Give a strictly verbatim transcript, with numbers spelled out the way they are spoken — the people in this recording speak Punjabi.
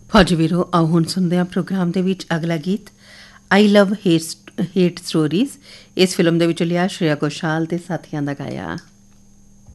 ਫੌਜੀ ਵੀਰੋ, ਆਓ ਹੁਣ ਸੁਣਦੇ ਹਾਂ ਪ੍ਰੋਗਰਾਮ ਦੇ ਵਿੱਚ ਅਗਲਾ ਗੀਤ ਆਈ ਲਵ ਹੇਟ ਹੇਟ ਸਟੋਰੀਜ਼। ਇਸ ਫਿਲਮ ਦੇ ਵਿੱਚੋਂ ਲਿਆ ਸ਼੍ਰੇਆ ਘੋਸ਼ਾਲ ਦੇ ਸਾਥੀਆਂ ਦਾ ਗਾਇਆ।